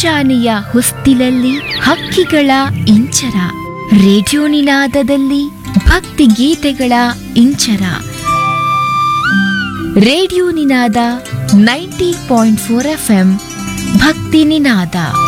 ಮುಂಜಾನೆಯ ಹೊಸ್ತಿಲಲ್ಲಿ ಹಕ್ಕಿಗಳ ಇಂಚರ, ರೇಡಿಯೋ ನಿನಾದದಲ್ಲಿ ಭಕ್ತಿ ಗೀತೆಗಳ ಇಂಚರ. ರೇಡಿಯೋ ನಿನಾದ 90.4 FM ಭಕ್ತಿ ನಿನಾದ.